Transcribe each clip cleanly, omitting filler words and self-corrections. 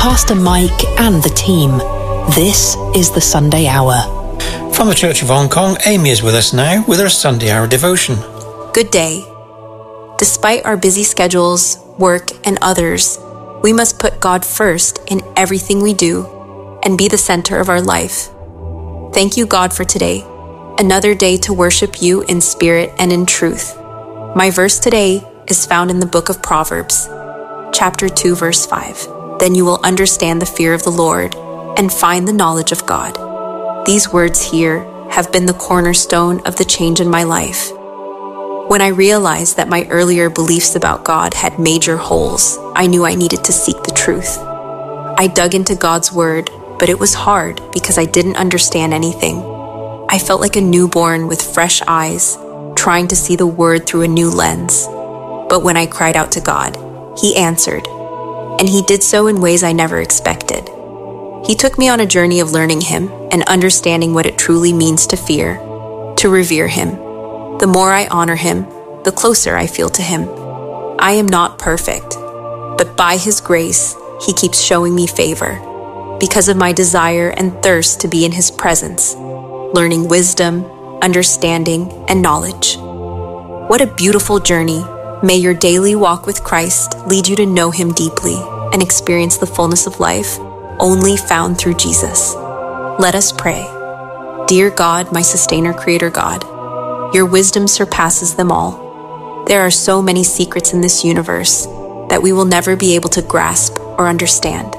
Pastor Mike and the team. This is the Sunday Hour. From the Church of Hong Kong, Amy is with us now with her Sunday Hour devotion. Good day. Despite our busy schedules, work, and others, we must put God first in everything we do and be the center of our life. Thank you, God, for today, another day to worship you in spirit and in truth. My verse today is found in the book of Proverbs, chapter 2, verse 5. Then you will understand the fear of the Lord and find the knowledge of God. These words here have been the cornerstone of the change in my life. When I realized that my earlier beliefs about God had major holes, I knew I needed to seek the truth. I dug into God's word, but it was hard because I didn't understand anything. I felt like a newborn with fresh eyes, trying to see the word through a new lens. But when I cried out to God, He answered, and He did so in ways I never expected. He took me on a journey of learning Him and understanding what it truly means to fear, to revere Him. The more I honor Him, the closer I feel to Him. I am not perfect, but by His grace, He keeps showing me favor because of my desire and thirst to be in His presence, learning wisdom, understanding, and knowledge. What a beautiful journey. May your daily walk with Christ lead you to know Him deeply and experience the fullness of life only found through Jesus. Let us pray. Dear God, my sustainer, creator God, your wisdom surpasses them all. There are so many secrets in this universe that we will never be able to grasp or understand.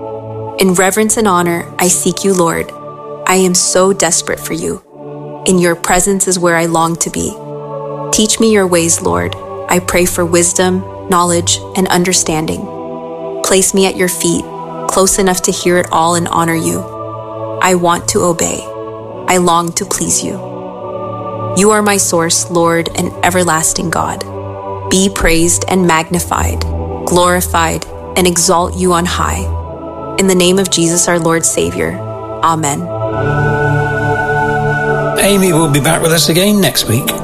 In reverence and honor, I seek you, Lord. I am so desperate for you. In your presence is where I long to be. Teach me your ways, Lord. I pray for wisdom, knowledge, and understanding. Place me at your feet, close enough to hear it all and honor you. I want to obey. I long to please you. You are my source, Lord, and everlasting God. Be praised and magnified, glorified, and exalt you on high. In the name of Jesus, our Lord Savior. Amen. Amy will be back with us again next week.